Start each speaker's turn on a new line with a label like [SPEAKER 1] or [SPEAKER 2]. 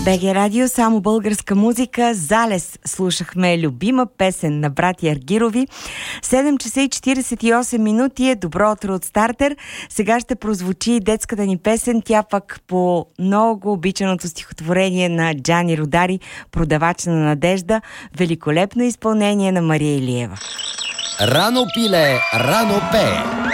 [SPEAKER 1] БГ Радио, само българска музика. Залез слушахме любима песен на братя Аргирови. 7 часа и 48 минути е добро утро от Стартер. Сега ще прозвучи детската ни песен. Тя пък по много обичаното стихотворение на Джани Родари, Продавач на надежда. Великолепно изпълнение на Мария Илиева.
[SPEAKER 2] Рано пиле, рано пее.